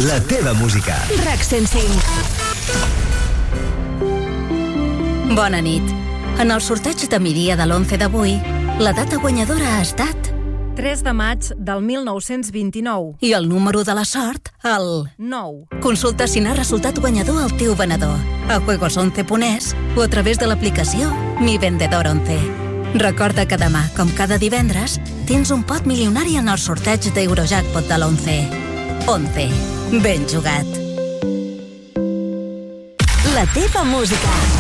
La teva música. RAC 105. Bona nit. En el sorteig de migdia de l'11 d'avui, la data guanyadora ha estat 3 de maig del 1929. i el número de la sort, el 9. Consulta si n'ha resultat guanyador el teu venedor a juegos11.es o a través de l'aplicació Mi Vendedor 11. Recorda que demà, com cada divendres, tens un pot milionari en el sorteig d'Eurojackpot de l'11. 11. Ben jugat. La teva música.